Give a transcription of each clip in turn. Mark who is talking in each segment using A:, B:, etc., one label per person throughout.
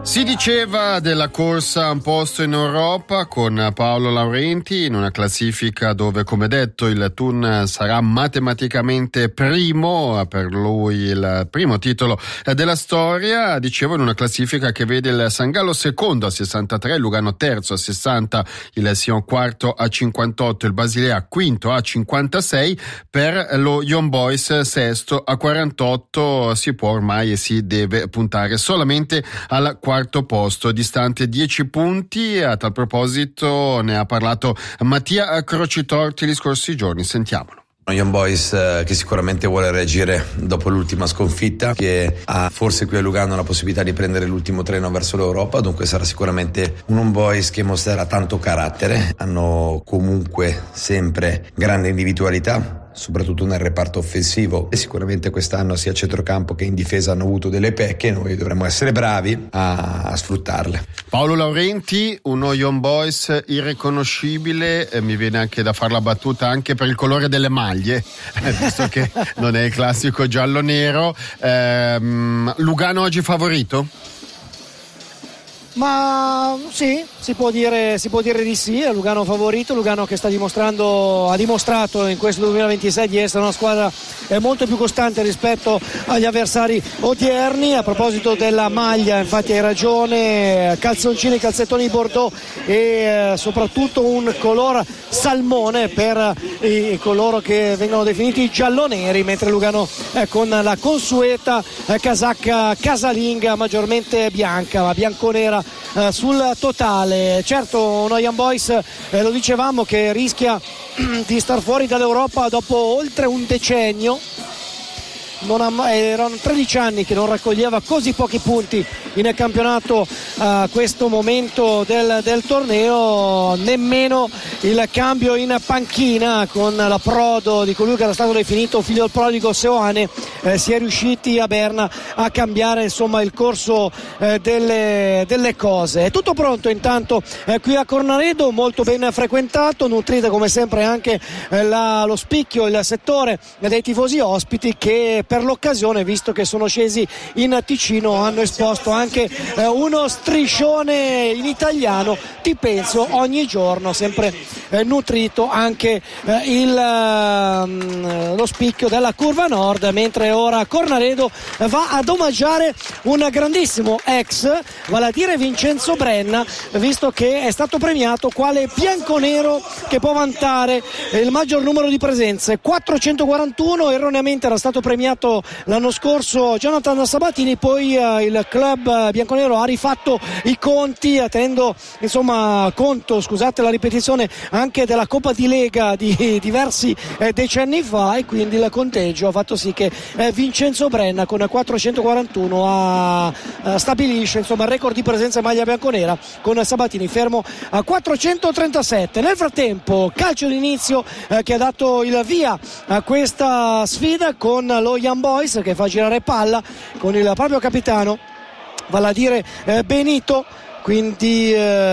A: Si diceva della corsa a un posto in Europa con Paolo Laurenti in una classifica dove, come detto, il Thun sarà matematicamente primo, per lui il primo titolo della storia. Dicevo, in una classifica che vede il San Gallo secondo a 63, il Lugano terzo a 60, il Sion quarto a 58, il Basilea quinto a 56, per lo Young Boys sesto a 48. Si può ormai e si deve puntare solamente al quarto posto, distante 10 punti. A tal proposito ne ha parlato Mattia Crocitorti gli scorsi giorni, sentiamolo.
B: Young Boys che sicuramente vuole reagire dopo l'ultima sconfitta, che ha forse qui a Lugano la possibilità di prendere l'ultimo treno verso l'Europa, dunque sarà sicuramente un Young Boys che mostrerà tanto carattere. Hanno comunque sempre grande individualità, soprattutto nel reparto offensivo, e sicuramente quest'anno sia a centrocampo che in difesa hanno avuto delle pecche. Noi dovremmo essere bravi a sfruttarle.
A: Paolo Laurenti, uno Young Boys irriconoscibile, mi viene anche da fare la battuta anche per il colore delle maglie, visto che non è il classico giallo-nero. Lugano oggi favorito?
C: Ma sì, si può dire di sì. È Lugano favorito, Lugano che ha dimostrato in questo 2026 di essere una squadra molto più costante rispetto agli avversari odierni. A proposito della maglia, infatti hai ragione, calzoncini, calzettoni Bordeaux e soprattutto un color salmone per coloro che vengono definiti gialloneri, mentre Lugano con la consueta casacca casalinga maggiormente bianca, ma bianconera sul totale. Certo, uno Young Boys, lo dicevamo, che rischia di star fuori dall'Europa dopo oltre un decennio. Erano 13 anni che non raccoglieva così pochi punti in campionato a questo momento del torneo. Nemmeno il cambio in panchina con l'approdo di colui che era stato definito figlio del prodigo Seoane si è riusciti a Berna a cambiare insomma il corso delle cose. È tutto pronto intanto qui a Cornaredo, molto ben frequentato, nutrita come sempre anche lo spicchio, il settore dei tifosi ospiti, che per l'occasione, visto che sono scesi in Ticino, hanno esposto anche uno striscione in italiano, ti penso ogni giorno, sempre nutrito anche lo spicchio della curva nord, mentre ora Cornaredo va ad omaggiare un grandissimo ex, vale a dire Vincenzo Brenna, visto che è stato premiato quale bianconero che può vantare il maggior numero di presenze, 441. Erroneamente era stato premiato l'anno scorso Jonathan Sabatini, poi il club bianconero ha rifatto i conti, tenendo insomma conto, scusate la ripetizione, anche della Coppa di Lega di diversi decenni fa, e quindi il conteggio ha fatto sì che Vincenzo Brenna con 441 stabilisce insomma il record di presenza in maglia bianconera, con Sabatini fermo a 437. Nel frattempo calcio d'inizio che ha dato il via a questa sfida con lo Young Boys che fa girare palla con il proprio capitano, vale a dire Benito, quindi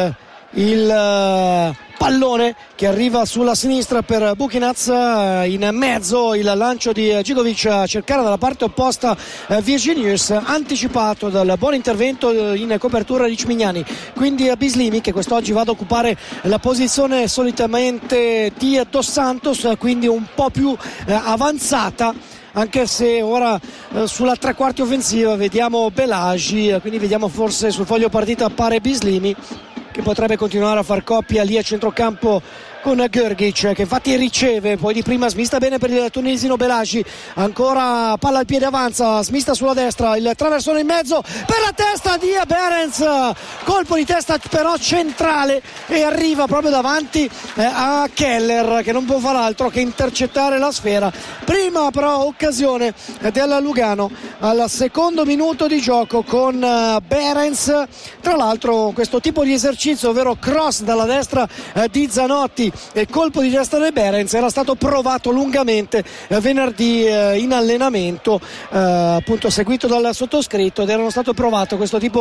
C: il pallone che arriva sulla sinistra per Bukinaz, in mezzo il lancio di Gigovic a cercare dalla parte opposta Virginius, anticipato dal buon intervento in copertura di Cimignani, quindi Bislimi che quest'oggi va ad occupare la posizione solitamente di Dos Santos, quindi un po' più avanzata, anche se ora sulla tre quarti offensiva vediamo Belagi, quindi vediamo forse sul foglio partita appare Bislimi, che potrebbe continuare a far coppia lì a centrocampo con Görgic, che infatti riceve, poi di prima smista bene per il tunisino Belagi, ancora palla al piede, avanza, smista sulla destra, il traversone in mezzo per la testa di Behrens, colpo di testa però centrale, e arriva proprio davanti a Keller, che non può far altro che intercettare la sfera. Prima però occasione del Lugano al secondo minuto di gioco con Behrens, tra l'altro questo tipo di esercizio, ovvero cross dalla destra di Zanotti e colpo di testa di Behrens, era stato provato lungamente venerdì in allenamento, appunto seguito dal sottoscritto, ed era stato provato questo tipo